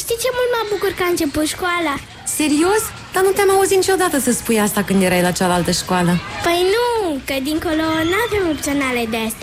știi ce mult mă bucur că a început școala? Serios? Dar nu te-am auzit niciodată să spui asta când erai la cealaltă școală. Păi nu, că dincolo n-avem opționale de astea.